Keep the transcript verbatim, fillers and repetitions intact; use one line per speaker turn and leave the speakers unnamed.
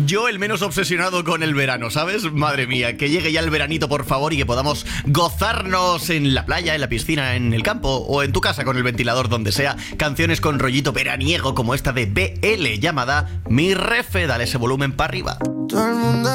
Yo el menos obsesionado con el verano, ¿sabes? Madre mía, que llegue ya el veranito, por favor, y que podamos gozarnos en la playa, en la piscina, en el campo o en tu casa con el ventilador, donde sea. Canciones con rollito veraniego como esta de B L llamada Mi Refe. Dale ese volumen para arriba.
Todo el mundo